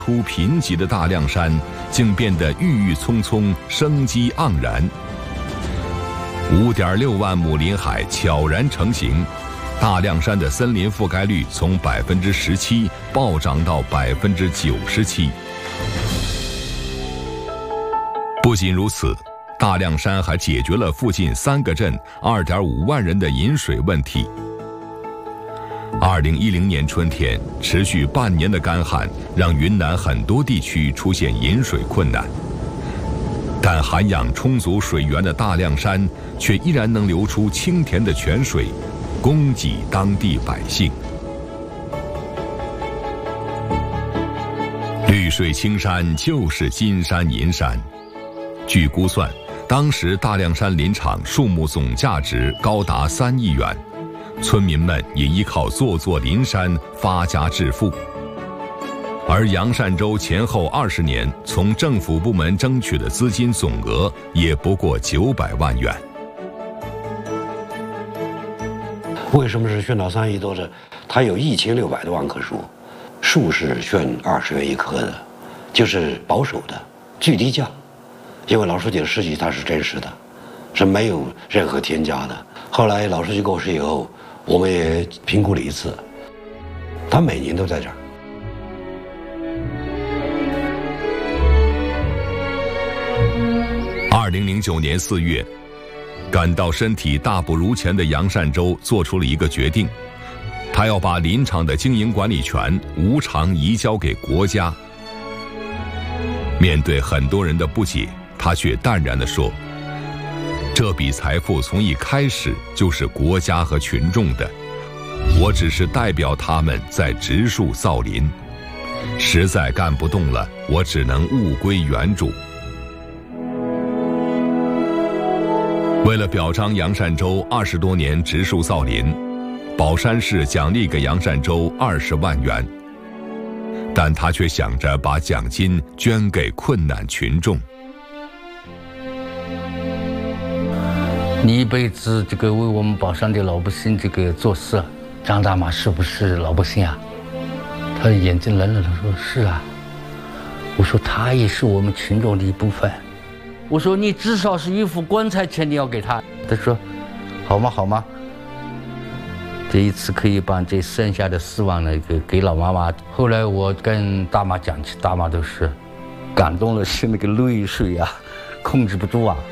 出贫瘠的大凉山竟变得郁郁葱葱，生机盎然。5.6万亩林海悄然成型，大凉山的森林覆盖率从17%暴涨到97%。不仅如此，大凉山还解决了附近3个镇2.5万人的饮水问题。2010年春天，持续半年的干旱让云南很多地区出现饮水困难，但涵养充足水源的大凉山却依然能流出清甜的泉水，供给当地百姓。绿水青山就是金山银山。据估算，当时大凉山林场树木总价值高达3亿元，村民们也依靠座座林山发家致富。而杨善洲前后20年从政府部门争取的资金总额也不过900万元。 为什么是选到3亿多呢？它有1600多万棵树，树是选20元一棵的，就是保守的最低价。因为老书记的事迹它是真实的，是没有任何添加的。后来老书记过世以后，我们也评估了一次，他每年都在这儿。 2009年4月，感到身体大不如前的杨善洲做出了一个决定，他要把林场的经营管理权无偿移交给国家。面对很多人的不解，他却淡然地说：“这笔财富从一开始就是国家和群众的，我只是代表他们在植树造林，实在干不动了，我只能物归原主。”为了表彰杨善洲20多年植树造林，宝山市奖励给杨善洲20万元，但他却想着把奖金捐给困难群众。 你一辈子为我们宝山的老百姓做事，张大妈是不是老百姓啊？他的眼睛冷冷地说：“是啊。”我说：“他也是我们群众的一部分。”我说：“你至少是一副棺材钱你要给他。”他说：“好吗，好吗。”这一次可以把这剩下的4万呢给老妈妈。后来我跟大妈讲起，大妈都是感动了，是泪水啊，控制不住啊。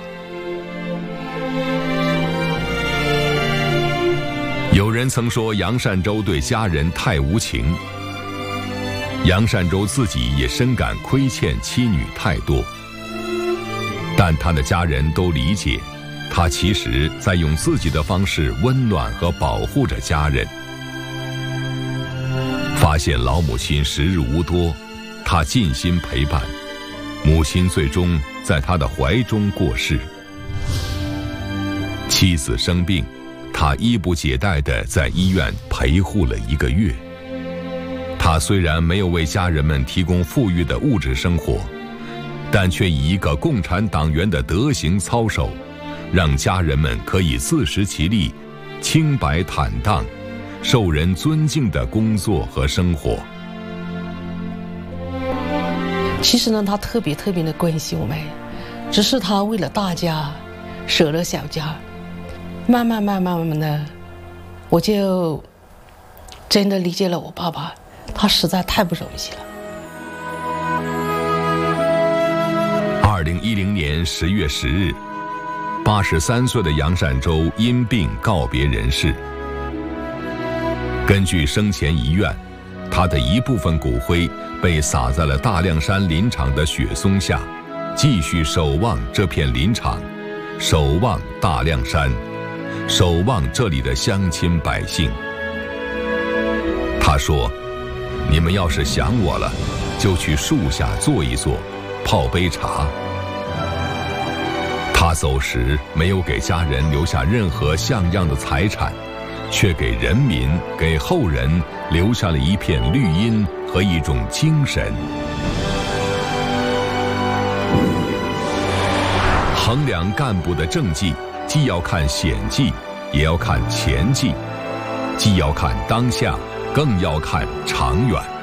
有人曾说杨善洲对家人太无情，杨善洲自己也深感亏欠妻女太多，但他的家人都理解，他其实在用自己的方式温暖和保护着家人。发现老母亲时日无多，他尽心陪伴，母亲最终在他的怀中过世。妻子生病，他衣不解带地在医院陪护了1个月。他虽然没有为家人们提供富裕的物质生活，但却以一个共产党员的德行操守，让家人们可以自食其力，清白坦荡，受人尊敬的工作和生活。 其实呢，他特别的关心我们，只是他为了大家舍了小家。慢慢的，我就真的理解了我爸爸，他实在太不容易了。 2010年10月10日，83岁的杨善洲因病告别人世。根据生前遗愿，他的一部分骨灰被撒在了大凉山林场的雪松下，继续守望这片林场，守望大凉山，守望这里的乡亲百姓。他说：“你们要是想我了，就去树下坐一坐，泡杯茶。”他走时没有给家人留下任何像样的财产，却给人民、给后人留下了一片绿荫和一种精神。衡量干部的政绩，既要看显绩，也要看前绩；既要看当下，更要看长远。